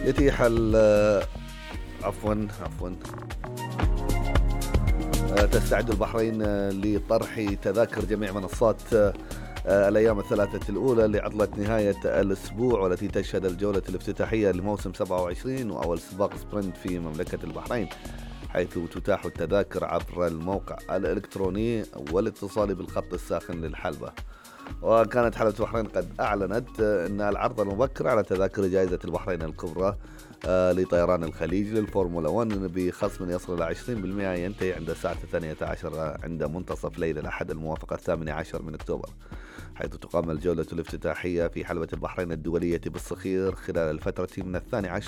يتيح عفوا. تستعد البحرين لطرح تذاكر جميع منصات الأيام الثلاثة الأولى لعطلة نهاية الأسبوع، والتي تشهد الجولة الافتتاحية لموسم 27 وأول سباق سبرنت في مملكة البحرين، حيث تتاح التذاكر عبر الموقع الإلكتروني والاتصال بالخط الساخن للحلبة. وكانت حلبة البحرين قد أعلنت أن العرض المبكر على تذاكر جائزة البحرين الكبرى لطيران الخليج للفورمولا 1 بخصم يصل إلى 20% ينتهي عند الساعة 12 عند منتصف ليلة الأحد الموافق 18 من أكتوبر، حيث تقام الجولة الافتتاحية في حلبة البحرين الدولية بالصخير خلال الفترة من 12